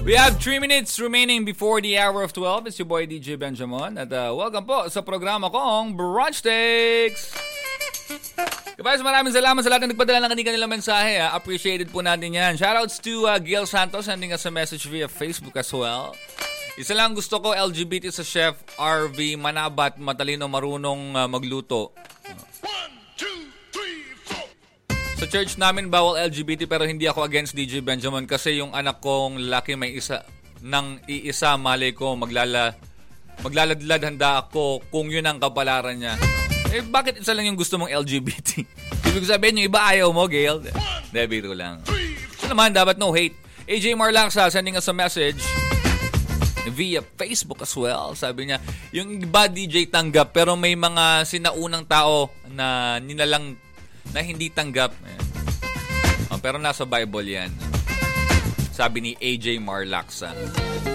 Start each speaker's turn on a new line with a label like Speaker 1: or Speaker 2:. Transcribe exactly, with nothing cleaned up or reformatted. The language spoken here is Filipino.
Speaker 1: We have three minutes remaining before the hour of twelve. It's your boy D J Benjamin. At uh, welcome po sa programa kong Brunch Takes. Guys, maraming salamat sa lahat na nagpadala ng kanilang mensahe. Ha? Appreciated po natin yan. Shoutouts to uh, Gail Santos sending us a message via Facebook as well. Isa lang gusto ko, L G B T sa Chef R V, manabat, matalino, marunong uh, magluto. Sa church namin, bawal L G B T pero hindi ako against D J Benjamin kasi yung anak kong lalaki may isa nang iisa, malay ko maglala, maglaladlad handa ako kung yun ang kapalaran niya. Eh bakit isa lang yung gusto mong L G B T? Ibig sabihin yung iba ayaw mo, Gail? De, biro lang. So naman, dapat no hate. A J Marlaxa sending us a message via Facebook as well. Sabi niya, yung iba D J tanggap pero may mga sinaunang tao na ninalang na hindi tanggap. Oh, pero nasa Bible yan. Sabi ni A J Marlaxa.